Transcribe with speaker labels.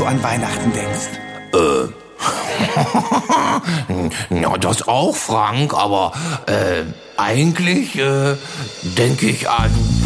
Speaker 1: an Weihnachten denkst.
Speaker 2: Ja, das auch, Frank, aber eigentlich denke ich an